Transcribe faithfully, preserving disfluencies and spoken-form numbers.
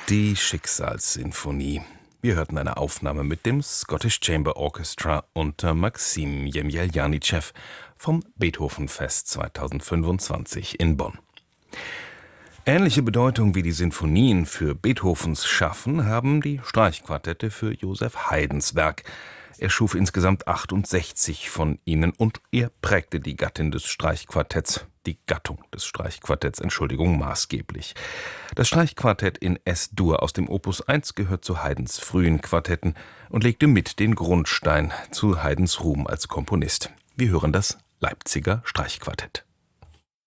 Die Schicksalssinfonie. Wir hörten eine Aufnahme mit dem Scottish Chamber Orchestra unter Maxim Jemjeljanitschew vom Beethoven-Fest zweitausendfünfundzwanzig in Bonn. Ähnliche Bedeutung wie die Sinfonien für Beethovens Schaffen haben die Streichquartette für Joseph Haydns Werk. Er schuf insgesamt achtundsechzig von ihnen und er prägte die Gattin des Streichquartetts, die Gattung des Streichquartetts, Entschuldigung, maßgeblich. Das Streichquartett in S-Dur aus dem Opus eins gehört zu Haydns frühen Quartetten und legte mit den Grundstein zu Haydns Ruhm als Komponist. Wir hören das Leipziger Streichquartett.